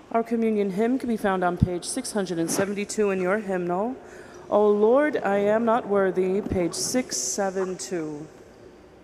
Our communion hymn can be found on page 672 in your hymnal. O Lord, I am not worthy, page 672.